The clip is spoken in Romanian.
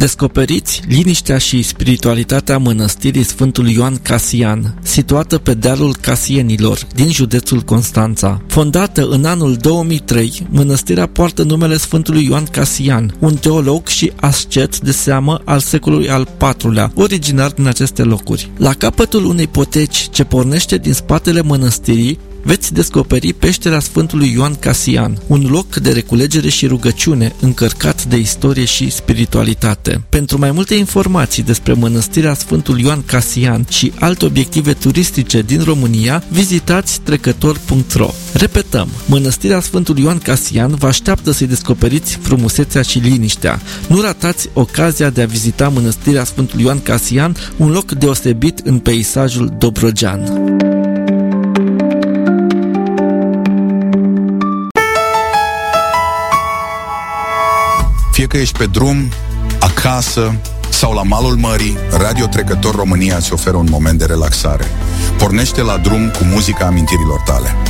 Descoperiți liniștea și spiritualitatea mănăstirii Sfântul Ioan Casian, situată pe dealul Casienilor, din județul Constanța. Fondată în anul 2003, mănăstirea poartă numele Sfântului Ioan Casian, un teolog și ascet de seamă al secolului al IV-lea, originar din aceste locuri. La capătul unei poteci ce pornește din spatele mănăstirii, veți descoperi peștera Sfântului Ioan Casian, un loc de reculegere și rugăciune încărcat de istorie și spiritualitate. Pentru mai multe informații despre mănăstirea Sfântul Ioan Casian și alte obiective turistice din România, vizitați trecător.ro. Repetăm, mănăstirea Sfântul Ioan Casian vă așteaptă să-i descoperiți frumusețea și liniștea. Nu ratați ocazia de a vizita mănăstirea Sfântul Ioan Casian, un loc deosebit în peisajul dobrogean. Fie că ești pe drum, acasă sau la malul mării, Radio Trecător România îți oferă un moment de relaxare. Pornește la drum cu muzica amintirilor tale.